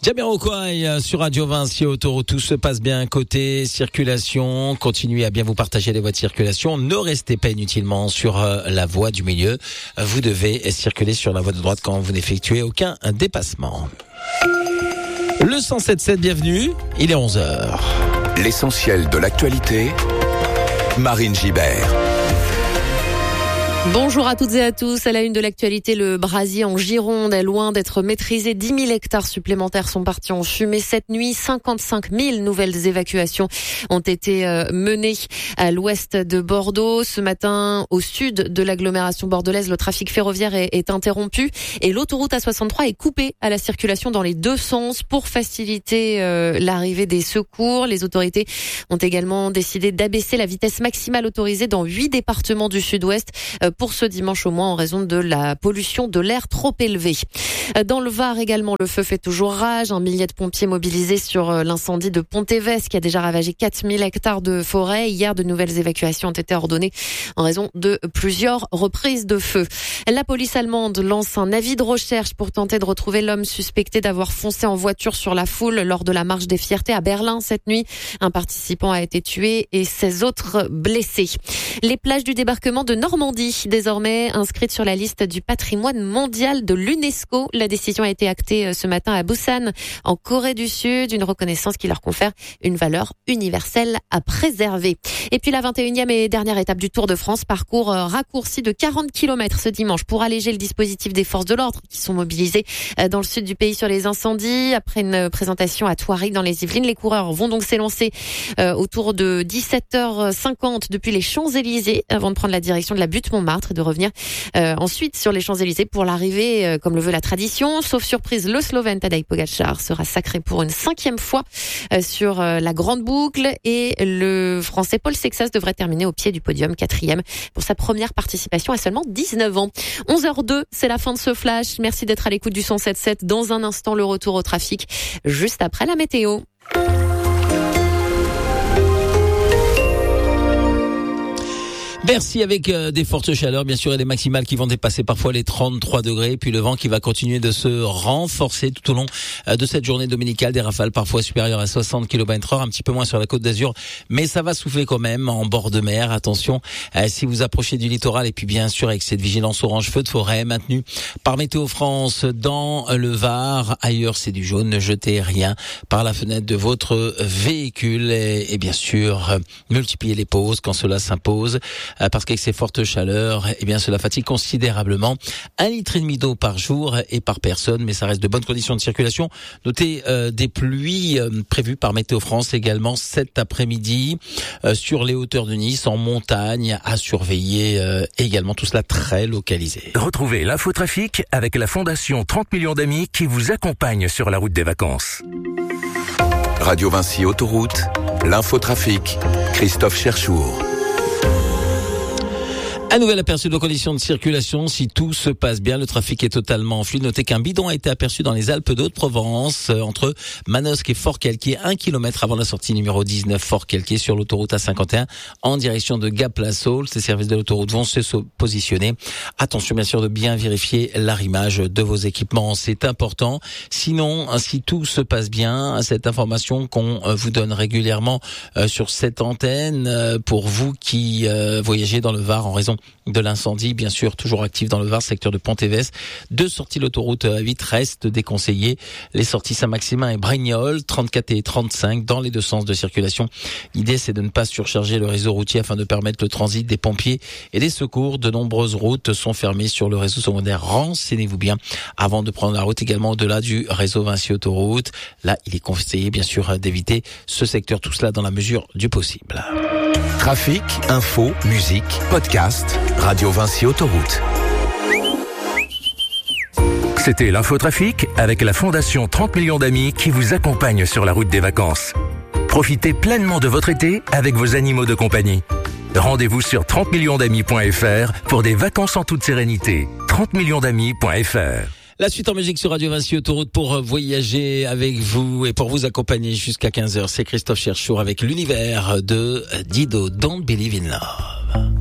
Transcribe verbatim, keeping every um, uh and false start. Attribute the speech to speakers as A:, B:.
A: Jamiroquai sur Radio Vinci Autoroute, tout se passe bien côté circulation. Continuez à bien vous partager les voies de circulation. Ne restez pas inutilement sur la voie du milieu. Vous devez circuler sur la voie de droite quand vous n'effectuez aucun dépassement. Le cent sept sept, bienvenue, il est onze heures.
B: L'essentiel de l'actualité, Marine Gibert.
C: Bonjour à toutes et à tous. À la une de l'actualité, le brasier en Gironde est loin d'être maîtrisé. dix mille hectares supplémentaires sont partis en fumée cette nuit. cinquante-cinq mille nouvelles évacuations ont été menées à l'ouest de Bordeaux. Ce matin, au sud de l'agglomération bordelaise, le trafic ferroviaire est, est interrompu et l'autoroute A soixante-trois est coupée à la circulation dans les deux sens pour faciliter euh, l'arrivée des secours. Les autorités ont également décidé d'abaisser la vitesse maximale autorisée dans huit départements du sud-ouest euh, pour ce dimanche au moins en raison de la pollution de l'air trop élevée. Dans le Var également, le feu fait toujours rage. Un millier de pompiers mobilisés sur l'incendie de Pontévès qui a déjà ravagé quatre mille hectares de forêt. Hier, de nouvelles évacuations ont été ordonnées en raison de plusieurs reprises de feu. La police allemande lance un avis de recherche pour tenter de retrouver l'homme suspecté d'avoir foncé en voiture sur la foule lors de la marche des fiertés à Berlin cette nuit. Un participant a été tué et seize autres blessés. Les plages du débarquement de Normandie, désormais inscrites sur la liste du patrimoine mondial de l'UNESCO. La décision a été actée ce matin à Busan, en Corée du Sud, une reconnaissance qui leur confère une valeur universelle à préserver. Et puis la vingt et unième et dernière étape du Tour de France, parcours raccourci de quarante kilomètres ce dimanche pour alléger le dispositif des forces de l'ordre qui sont mobilisées dans le sud du pays sur les incendies. Après une présentation à Thoiry dans les Yvelines, les coureurs vont donc s'élancer autour de dix-sept heures cinquante depuis les Champs-Élysées avant de prendre la direction de la butte Montmartre et de revenir euh, ensuite sur les Champs-Élysées pour l'arrivée, euh, comme le veut la tradition. Sauf surprise, le Slovène Tadej Pogačar sera sacré pour une cinquième fois euh, sur euh, la grande boucle et le Français Paul Sexas devrait terminer au pied du podium, quatrième pour sa première participation à seulement dix-neuf ans. onze heures deux, c'est la fin de ce flash. Merci d'être à l'écoute du cent sept sept. Dans un instant, le retour au trafic, juste après la météo.
A: Merci, avec euh, des fortes chaleurs, bien sûr, et des maximales qui vont dépasser parfois les trente-trois degrés, puis le vent qui va continuer de se renforcer tout au long euh, de cette journée dominicale, des rafales parfois supérieures à soixante kilomètres heure, un petit peu moins sur la Côte d'Azur, mais ça va souffler quand même en bord de mer. Attention, euh, si vous approchez du littoral, et puis bien sûr avec cette vigilance orange feu de forêt maintenue par Météo France dans le Var. Ailleurs, c'est du jaune, ne jetez rien par la fenêtre de votre véhicule et, et bien sûr, euh, multipliez les pauses quand cela s'impose. Parce qu'avec ces fortes chaleurs, eh bien, cela fatigue considérablement. Un litre et demi d'eau par jour et par personne, mais ça reste de bonnes conditions de circulation. Notez euh, des pluies euh, prévues par Météo France également cet après-midi euh, sur les hauteurs de Nice, en montagne, à surveiller euh, également, tout cela très localisé.
B: Retrouvez l'infotrafic avec la Fondation trente millions d'amis qui vous accompagne sur la route des vacances. Radio Vinci Autoroute, l'infotrafic, Christophe Cherchour.
A: Un nouvel aperçu de nos conditions de circulation. Si tout se passe bien, le trafic est totalement fluide. Notez qu'un bidon a été aperçu dans les Alpes d'Haute-Provence, euh, entre Manosque et Fort-Calquier, un kilomètre avant la sortie numéro dix-neuf Fort-Calquier sur l'autoroute A cinquante et un en direction de Gap-la-Saule. Ces services de l'autoroute vont se positionner. Attention bien sûr de bien vérifier l'arrimage de vos équipements, c'est important. Sinon, si tout se passe bien, cette information qu'on vous donne régulièrement euh, sur cette antenne, euh, pour vous qui euh, voyagez dans le Var en raison de l'incendie, bien sûr, toujours actif dans le Var, secteur de Pontévès. Deux sorties de l'autoroute A huit restent déconseillées. Les sorties Saint-Maximin et Brignoles, trente-quatre et trente-cinq, dans les deux sens de circulation. L'idée, c'est de ne pas surcharger le réseau routier afin de permettre le transit des pompiers et des secours. De nombreuses routes sont fermées sur le réseau secondaire. Renseignez-vous bien avant de prendre la route également au-delà du réseau Vinci Autoroute. Là, il est conseillé, bien sûr, d'éviter ce secteur. Tout cela dans la mesure du possible.
B: Trafic, info, musique, podcast, Radio Vinci Autoroute. C'était l'infotrafic avec la Fondation trente millions d'amis qui vous accompagne sur la route des vacances. Profitez pleinement de votre été avec vos animaux de compagnie. Rendez-vous sur trente millions d'amis point f r pour des vacances en toute sérénité. trente millions d'amis point f r.
A: La suite en musique sur Radio Vinci Autoroute pour voyager avec vous et pour vous accompagner jusqu'à quinze heures. C'est Christophe Cherchour avec l'univers de Dido, Don't Believe in Love.